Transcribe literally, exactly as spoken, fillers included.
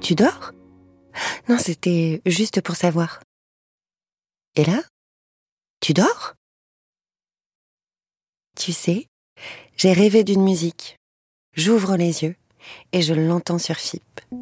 Tu dors ? Non, c'était juste pour savoir. Et là ? Tu dors ? Tu sais, j'ai rêvé d'une musique. J'ouvre les yeux et je l'entends sur F I P.